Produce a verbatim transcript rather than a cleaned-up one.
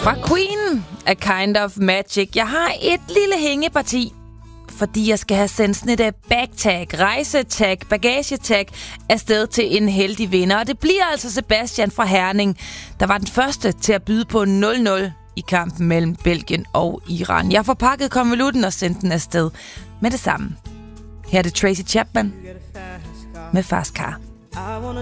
Fra Queen, A Kind of Magic. Jeg har et lille hængeparti, fordi jeg skal have sendt sådan et bagtag, rejsetag, bagagetag afsted til en heldig vinder. Og det bliver altså Sebastian fra Herning, der var den første til at byde på nul nul i kampen mellem Belgien og Iran. Jeg får pakket konvolutten og sendt den afsted med det samme. Her er det Tracy Chapman med Fast Car.